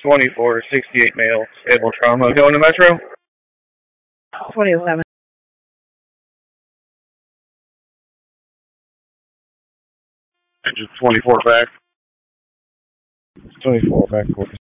24 to 68 male, stable trauma. Going to Metro? 2011. Engine 24 back. 24 back.